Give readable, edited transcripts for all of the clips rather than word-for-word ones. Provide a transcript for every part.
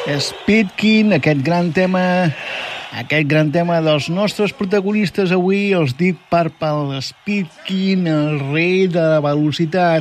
Speedkin, aquest gran tema dels nostres protagonistes avui, els Deep Purple. Speedkin, el rei de la velocitat.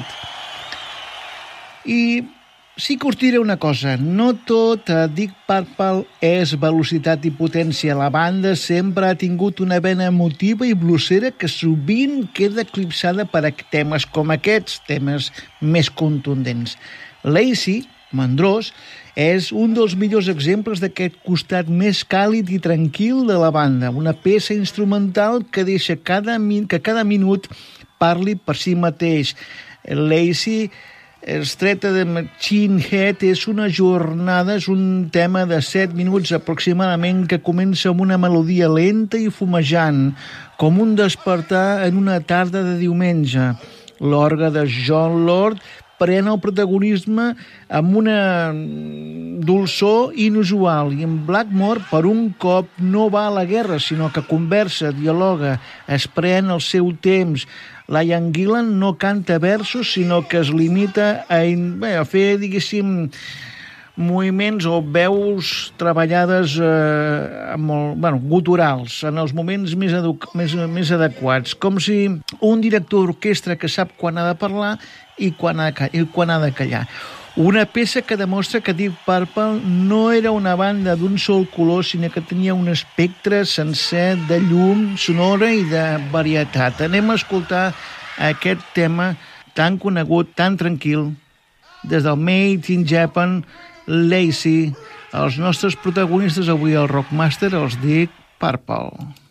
I sí que us diré una cosa, no tot a Deep Purple és velocitat i potència. La banda sempre ha tingut una vena emotiva i bluesera que sovint queda eclipsada per temes com aquests, temes més contundents. Lazy, Mandrós, és un dels millors exemples d'aquest costat més càlid i tranquil de la banda, una peça instrumental que deixa que cada minut parli per si mateix. Lazy, Estreta de Machine Head, és una jornada, és un tema de 7 minuts aproximadament que comença amb una melodia lenta i fumejant, com un despertar en una tarda de diumenge. L'orgue de John Lord pren el protagonisme amb una dolçor inusual, i en Blackmore per un cop no va a la guerra, sinó que conversa, dialoga, es pren el seu temps. Ian Gillan no canta versos, sinó que es limita a fer, diguéssim, moviments o veus treballades guturals en els moments més adequats, com si un director d'orquestra que sap quan ha de parlar i quan ha de callar. Una peça que demostra que Deep Purple no era una banda d'un sol color, sinó que tenia un espectre sencer de llum sonora i de varietat. Anem a escoltar aquest tema tan conegut, tan tranquil, des del Made in Japan, Lazy. Els nostres protagonistes avui al Rockmaster, els Deep Purple.